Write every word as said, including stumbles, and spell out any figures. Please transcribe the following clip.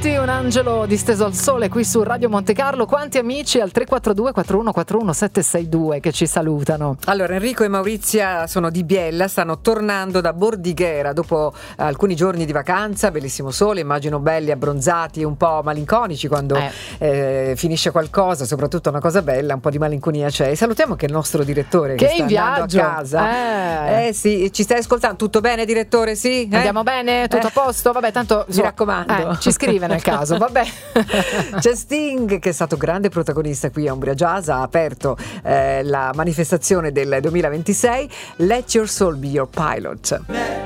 tutti, un angelo disteso al sole qui su Radio Monte Carlo. Quanti amici al tre quattro due quattro uno quattro uno sette sei due che ci salutano. Allora, Enrico e Maurizia sono di Biella, stanno tornando da Bordighera dopo alcuni giorni di vacanza, bellissimo sole, immagino belli, abbronzati, un po' malinconici quando eh. Eh, finisce qualcosa, soprattutto una cosa bella, un po' di malinconia c'è. E salutiamo anche il nostro direttore che, che sta in viaggio a casa. Eh. eh sì, ci stai ascoltando? Tutto bene, direttore? Sì? Eh? Andiamo bene? Tutto eh. a posto? Vabbè, tanto mi raccomando. Eh, ci scrive nel caso, vabbè. C'è Sting che è stato grande protagonista qui a Umbria Jazz, ha aperto eh, la manifestazione del duemilaventisei. Let Your Soul Be Your Pilot.